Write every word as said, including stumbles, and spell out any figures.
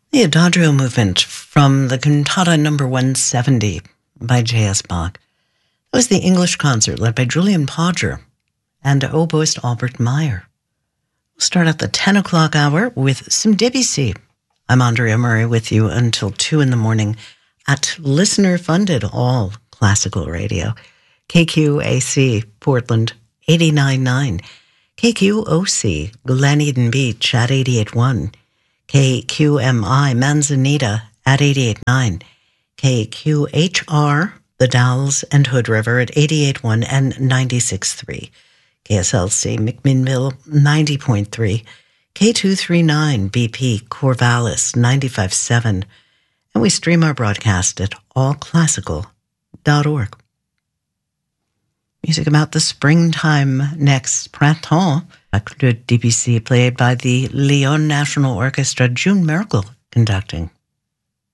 The Adagio movement from the Cantata number one seventy by J S Bach. It was the English concert led by Julian Podger and oboist Albert Meyer. We'll start at the ten o'clock hour with some Debussy. I'm Andrea Murray with you until two in the morning at listener-funded all classical radio. K Q A C, Portland, eighty-nine point nine. K Q O C, Glen Eden Beach at eighty-eight point one. K Q M I, Manzanita at eighty-eight point nine. K Q H R, The Dalles and Hood River at eighty-eight point one and ninety-six point three. K S L C, McMinnville, ninety point three. K two thirty-nine, B P, Corvallis, ninety-five point seven. And we stream our broadcast at all classical dot org. Music about the springtime next, Printemps, de Debussy, played by the Lyon National Orchestra, June Merkel conducting.